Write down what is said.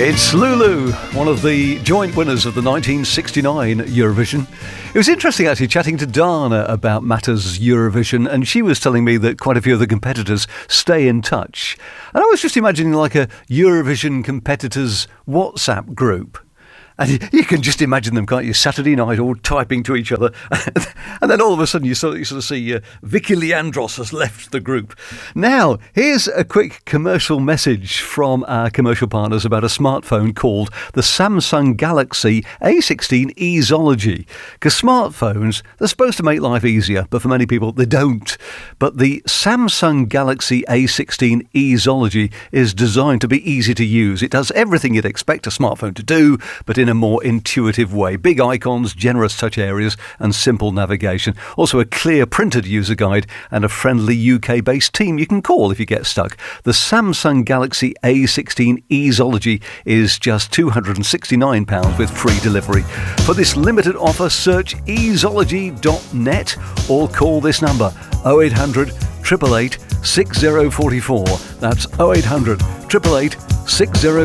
It's Lulu, one of the joint winners of the 1969 Eurovision. It was interesting actually chatting to Dana about matters Eurovision, and she was telling me that quite a few of the competitors stay in touch. And I was just imagining like a Eurovision competitors WhatsApp group. And you can just imagine them, can't you? Saturday night, all typing to each other. And then all of a sudden you sort of see Vicky Leandros has left the group. Now, here's a quick commercial message from our commercial partners about a smartphone called the Samsung Galaxy A16 Easology. Because smartphones, they're supposed to make life easier, but for many people, they don't. But the Samsung Galaxy A16 Easology is designed to be easy to use. It does everything you'd expect a smartphone to do, but in a more intuitive way. Big icons, generous touch areas and simple navigation. Also a clear printed user guide and a friendly UK-based team you can call if you get stuck. The Samsung Galaxy A16 Easology is just £269 with free delivery. For this limited offer, search easology.net or call this number 0800 888 6044. That's 0800 888 6044.